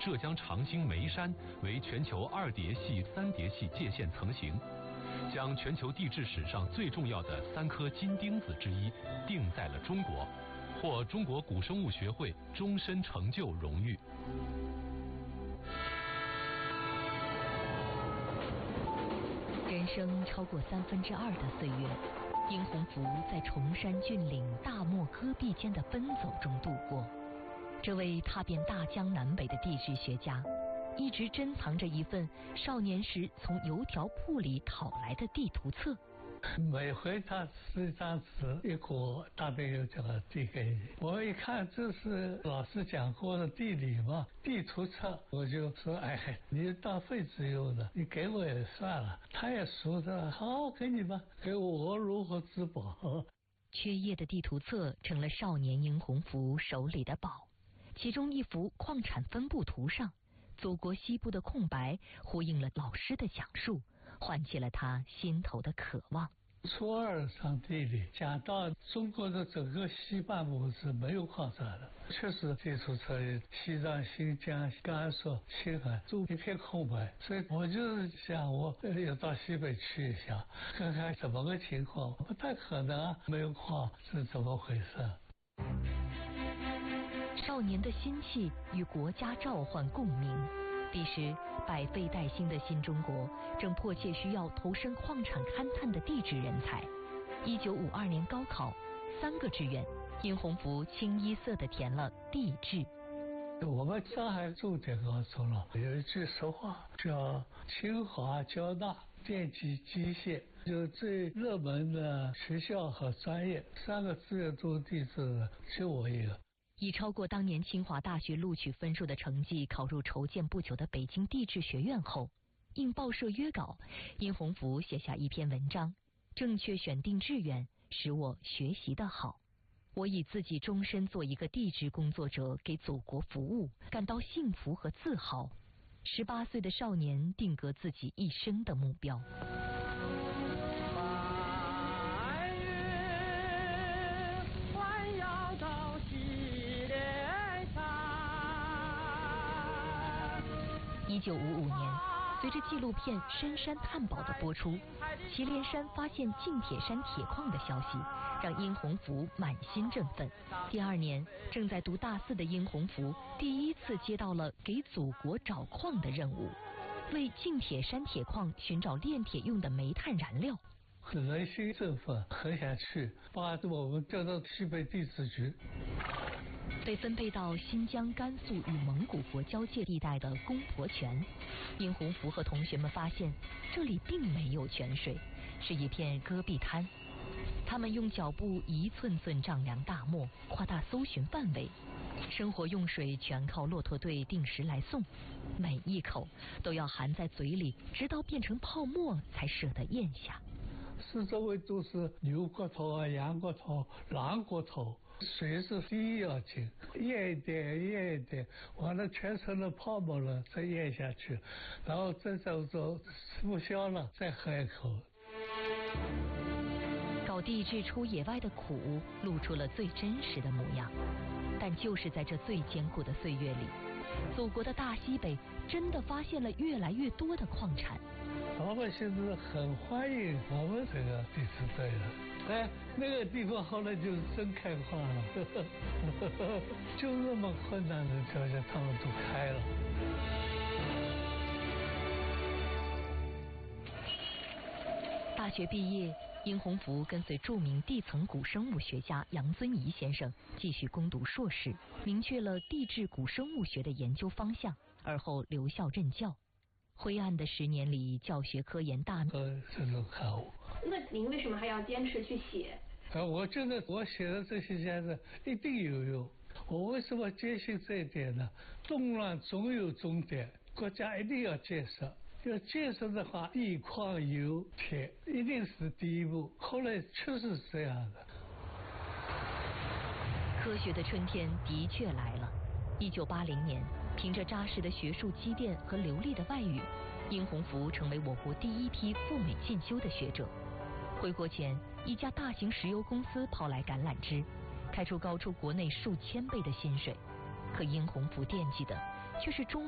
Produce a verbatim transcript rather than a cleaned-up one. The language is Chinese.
浙江长兴眉山为全球二叠系三叠系界限层形，将全球地质史上最重要的三颗金钉子之一定在了中国，获中国古生物学会终身成就荣誉。 人生超过三分之二的岁月，殷洪福在崇山峻岭、大漠戈壁间的奔走中度过。这位踏遍大江南北的地质学家，一直珍藏着一份少年时从邮条铺里讨来的地图册。 每回他撕一张纸一过，大队又叫我递给你。我一看这是老师讲过的地理嘛，地图册，我就说哎，你当废纸用的，你给我也算了。他也说的好，给你吧，给我我如何自保？ 缺页的地图册成了少年殷洪福手里的宝，其中一幅矿产分布图上，祖国西部的空白呼应了老师的讲述，唤起了他心头的渴望。 初二上地理讲到中国的整个西半部是没有矿产的，确实地图册里西藏、新疆、甘肃、青海都一片空白，所以我就是想我要到西北去一下，看看怎么个情况。不太可能啊，没有矿是怎么回事？ 少年的心气与国家召唤共鸣。彼时百废待兴的新中国正迫切需要投身矿产勘探的地质人才。一九五二年高考，三个志愿，殷洪福清一色地填了地质。 我们上海重点高中了，有一句俗话叫清华交大电机机械，就最热门的学校和专业，三个志愿都地质的，就我一个。 以超过当年清华大学录取分数的成绩考入筹建不久的北京地质学院后，应报社约稿，殷洪福写下一篇文章：正确选定志愿，使我学习得好。我以自己终身做一个地质工作者，给祖国服务，感到幸福和自豪。十八岁的少年定格自己一生的目标。一九五五年，随着纪录片《深山探宝》的播出，祁连山发现近铁山铁矿的消息，让殷洪福满心振奋。第二年，正在读大四的殷洪福第一次接到了给祖国找矿的任务，为近铁山铁矿寻找炼铁用的煤炭燃料。 人心振奋，很想去，把我们调到西北地质局。 被分配到新疆、甘肃与蒙古国交界地带的公婆泉，殷洪福和同学们发现，这里并没有泉水，是一片戈壁滩。他们用脚步一寸寸丈量大漠，扩大搜寻范围。生活用水全靠骆驼队定时来送，每一口都要含在嘴里，直到变成泡沫才舍得咽下。 四周围都是牛骨头啊、羊骨头、狼骨头，水是第一要紧，咽一点咽一点，完了全成了泡沫了，再咽下去，然后再走走吃不消了，再喝一口。 搞地质出野外的苦，露出了最真实的模样。但就是在这最艰苦的岁月里，祖国的大西北真的发现了越来越多的矿产。 老百姓是很欢迎我们这个地质队的，哎，那个地方后来就真开矿了，呵呵呵呵，就那么困难的条件，他们都开了。 大学毕业，殷洪福跟随著名地层古生物学家杨遵仪先生继续攻读硕士，明确了地质古生物学的研究方向，而后留校任教。灰暗的十年里，教学科研大呃，这种刊物。 那您为什么还要坚持去写？ 呃，我觉得我写的这些现在一定有用。我为什么坚信这一点呢？动乱总有终点，国家一定要建设。要建设的话，地矿油铁一定是第一步。后来确实是这样的。 科学的春天的确来了。一九八零年，凭着扎实的学术积淀和流利的外语，殷洪福成为我国第一批赴美进修的学者。回国前，一家大型石油公司抛来橄榄枝，开出高出国内数千倍的薪水。可殷洪福惦记的却是中